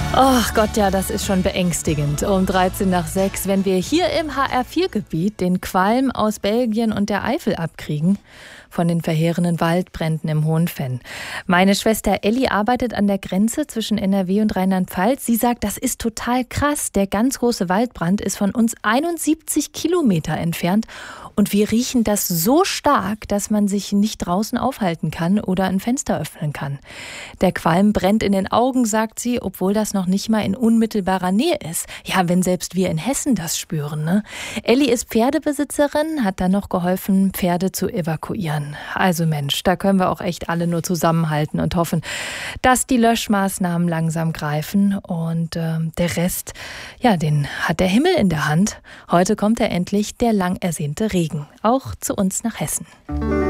Ach Gott, ja, das ist schon beängstigend. Um 13 nach 6, wenn wir hier im HR4-Gebiet den Qualm aus Belgien und der Eifel abkriegen von den verheerenden Waldbränden im Hohenfenn. Meine Schwester Elli arbeitet an der Grenze zwischen NRW und Rheinland-Pfalz. Sie sagt, das ist total krass. Der ganz große Waldbrand ist von uns 71 Kilometer entfernt. Und wir riechen das so stark, dass man sich nicht draußen aufhalten kann oder ein Fenster öffnen kann. Der Qualm brennt in den Augen, sagt sie, obwohl das noch nicht mal in unmittelbarer Nähe ist. Ja, wenn selbst wir in Hessen das spüren, ne? Elli ist Pferdebesitzerin, hat dann noch geholfen, Pferde zu evakuieren. Also Mensch, da können wir auch echt alle nur zusammenhalten und hoffen, dass die Löschmaßnahmen langsam greifen. Und der Rest, ja, den hat der Himmel in der Hand. Heute kommt endlich der lang ersehnte Regen, auch zu uns nach Hessen.